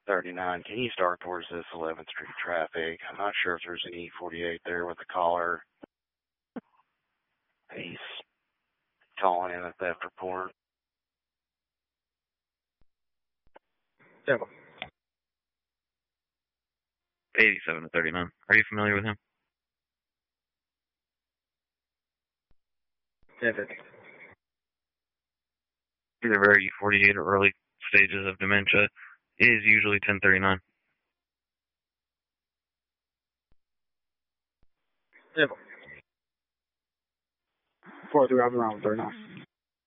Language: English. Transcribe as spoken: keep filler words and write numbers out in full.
thirty-nine. Can you start towards this eleventh Street traffic? I'm not sure if there's an E forty-eight there with a caller. He's calling in a theft report. Seven. eighty-seven to thirty-nine. Are you familiar with him? Seven. Either very E forty-eight or early stages of dementia. It is usually ten thirty-nine. Seven. Four three, I'll be around thirty-nine.